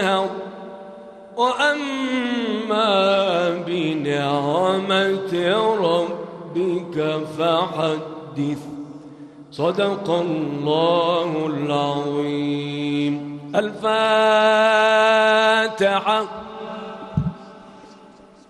وأما بنعمة ربك فحدث. صدق الله العظيم. الفاتحة.